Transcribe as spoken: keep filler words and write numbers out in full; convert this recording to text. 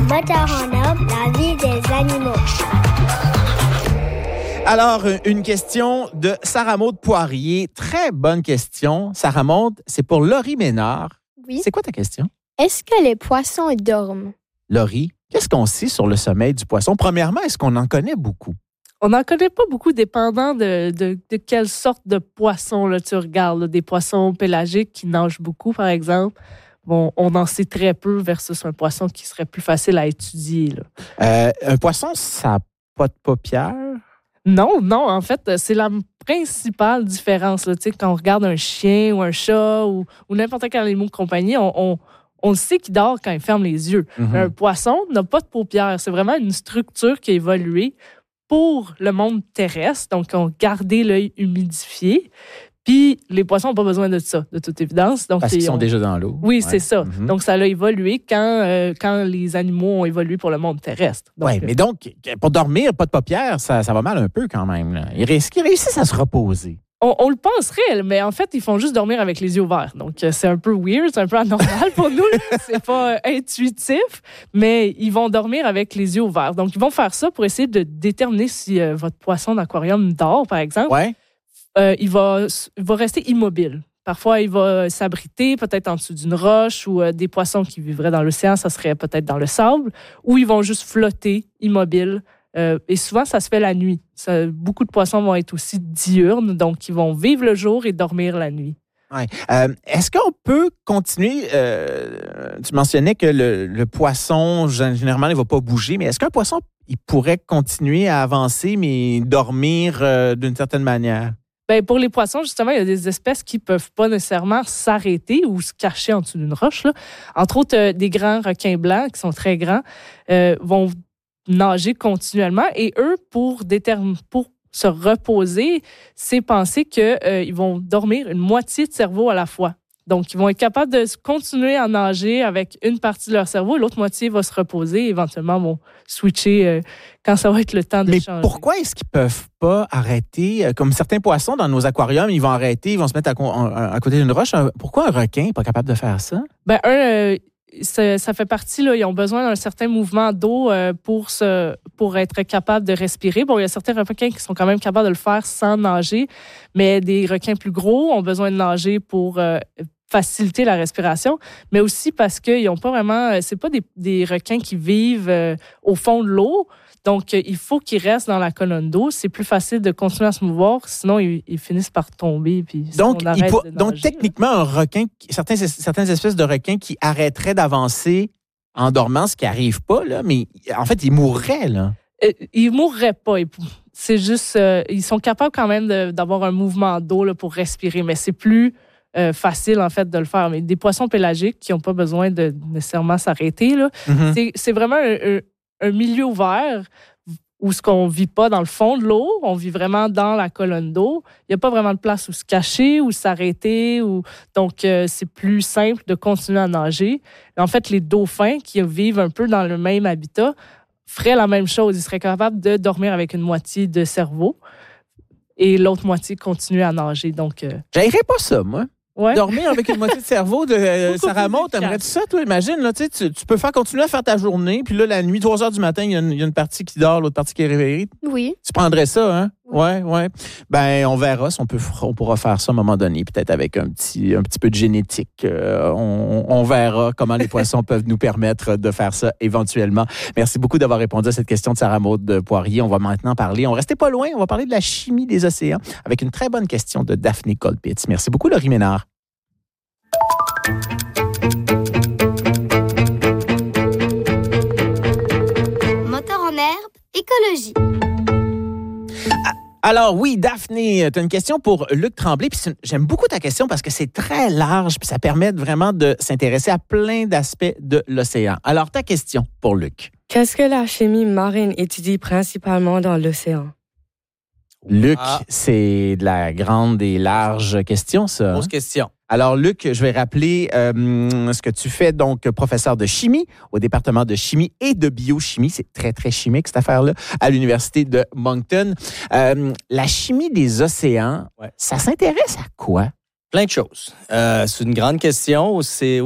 Moteur en herbe, la vie des animaux. Alors, une question de Sarah Maud Poirier. Très bonne question. Sarah Maud, c'est pour Laurie Ménard. Oui. C'est quoi ta question? Est-ce que les poissons dorment? Laurie, qu'est-ce qu'on sait sur le sommeil du poisson? Premièrement, est-ce qu'on en connaît beaucoup? On n'en connaît pas beaucoup, dépendant de, de, de quelle sorte de poisson là, tu regardes. Là. Des poissons pélagiques qui nagent beaucoup, par exemple. Bon, on en sait très peu versus un poisson qui serait plus facile à étudier. Là. Euh, un poisson, ça n'a pas de paupières? Non, non. En fait, c'est la principale différence. Là. Tu sais, quand on regarde un chien ou un chat ou, ou n'importe quel animal de compagnie, on, on, on sait qu'il dort quand il ferme les yeux. Mm-hmm. Un poisson n'a pas de paupières. C'est vraiment une structure qui a évolué pour le monde terrestre. Donc, on gardait l'œil humidifié. Puis, les poissons n'ont pas besoin de ça, de toute évidence. Donc, Parce qu'ils on... sont déjà dans l'eau. Oui, ouais. c'est ça. Mm-hmm. Donc, ça a évolué quand, euh, quand les animaux ont évolué pour le monde terrestre. Oui, mais donc, pour dormir, pas de paupières, ça, ça va mal un peu quand même. Là. Ils, ré- ils réussissent à se reposer. On, on le penserait, mais en fait, ils font juste dormir avec les yeux ouverts. Donc, euh, c'est un peu weird, c'est un peu anormal pour nous. Là. C'est pas euh, intuitif, mais ils vont dormir avec les yeux ouverts. Donc, ils vont faire ça pour essayer de déterminer si euh, votre poisson d'aquarium dort, par exemple. Ouais. Euh, il, va, il va rester immobile. Parfois, il va s'abriter peut-être en dessous d'une roche ou euh, des poissons qui vivraient dans l'océan, ça serait peut-être dans le sable, ou ils vont juste flotter immobiles. Euh, et souvent, ça se fait la nuit. Ça, beaucoup de poissons vont être aussi diurnes, donc ils vont vivre le jour et dormir la nuit. Ouais. Euh, est-ce qu'on peut continuer? Euh, tu mentionnais que le, le poisson, généralement, il ne va pas bouger, mais est-ce qu'un poisson, il pourrait continuer à avancer, mais dormir euh, d'une certaine manière? Bien, pour les poissons, justement, il y a des espèces qui ne peuvent pas nécessairement s'arrêter ou se cacher en dessous d'une roche. Là. Entre autres, euh, des grands requins blancs qui sont très grands euh, vont nager continuellement et eux, pour, déterm- pour se reposer, c'est penser qu'ils euh, vont dormir une moitié de cerveau à la fois. Donc, ils vont être capables de continuer à nager avec une partie de leur cerveau et l'autre moitié va se reposer et éventuellement vont switcher euh, quand ça va être le temps de Mais changer. pourquoi est-ce qu'ils ne peuvent pas arrêter? Comme certains poissons dans nos aquariums, ils vont arrêter, ils vont se mettre à, à côté d'une roche. Pourquoi un requin n'est pas capable de faire ça? Ben, un, euh, ça, ça fait partie, là, ils ont besoin d'un certain mouvement d'eau euh, pour, se, pour être capable de respirer. Bon, il y a certains requins qui sont quand même capables de le faire sans nager, mais des requins plus gros ont besoin de nager pour euh, faciliter la respiration, mais aussi parce qu'ils n'ont pas vraiment... C'est pas des, des requins qui vivent euh, au fond de l'eau, donc euh, il faut qu'ils restent dans la colonne d'eau. C'est plus facile de continuer à se mouvoir, sinon ils, ils finissent par tomber. Puis donc, on il arrête faut, de donc nager, techniquement, un requin, certains, certaines espèces de requins qui arrêteraient d'avancer en dormant, ce qui n'arrive pas, là, mais en fait, ils mourraient, là. Euh, ils ne mourraient pas. C'est juste... Euh, ils sont capables quand même de, d'avoir un mouvement d'eau là, pour respirer, mais c'est plus... Euh, facile, en fait, de le faire. Mais des poissons pélagiques qui n'ont pas besoin de nécessairement s'arrêter, là, Mm-hmm. c'est, c'est vraiment un, un, un milieu ouvert où ce qu'on ne vit pas dans le fond de l'eau, on vit vraiment dans la colonne d'eau. Il n'y a pas vraiment de place où se cacher, où s'arrêter. Où... Donc, euh, c'est plus simple de continuer à nager. Et en fait, les dauphins qui vivent un peu dans le même habitat feraient la même chose. Ils seraient capables de dormir avec une moitié de cerveau et l'autre moitié continuer à nager. Donc, euh... j'haïrais pas ça, moi. Ouais. Dormir avec une moitié de cerveau de euh, Sarah Maud, t'aimerais-tu ça, toi? Imagine, là, tu, tu peux faire continuer à faire ta journée, puis là, la nuit, trois heures du matin, il y, y a une partie qui dort, l'autre partie qui est réveillée. Oui. Tu prendrais ça, hein? Oui, oui. Ouais. Ben, on verra si on, peut, on pourra faire ça à un moment donné, peut-être avec un petit, un petit peu de génétique. Euh, on, on verra comment les poissons peuvent nous permettre de faire ça éventuellement. Merci beaucoup d'avoir répondu à cette question de Sarah Maud Poirier. On va maintenant parler, on restait pas loin, on va parler de la chimie des océans avec une très bonne question de Daphné Colpitz. Merci beaucoup, Laurie Ménard. Moteur en herbe, écologie. Alors oui, Daphné, tu as une question pour Luc Tremblay. Puis j'aime beaucoup ta question parce que c'est très large puis ça permet vraiment de s'intéresser à plein d'aspects de l'océan. Alors ta question pour Luc. Qu'est-ce que la chimie marine étudie principalement dans l'océan? Luc, Ah. c'est de la grande et large question, ça. Grosse question. Alors, Luc, je vais rappeler euh, ce que tu fais, donc professeur de chimie au département de chimie et de biochimie. C'est très, très chimique, cette affaire-là, à l'Université de Moncton. Euh, la chimie des océans, Ouais. ça s'intéresse à quoi? Plein de choses. Euh, c'est une grande question. C'est